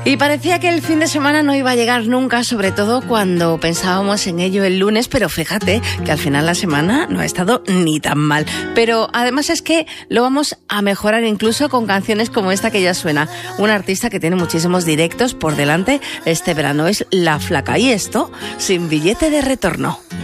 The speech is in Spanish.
Y parecía que el fin de semana no iba a llegar nunca, sobre todo cuando pensábamos en ello el lunes, pero fíjate que al final la semana no ha estado ni tan mal. Pero además es que lo vamos a mejorar incluso con canciones como esta que ya suena. Una artista que tiene muchísimos directos por delante este verano es La Flaca. Y esto sin billete de retorno.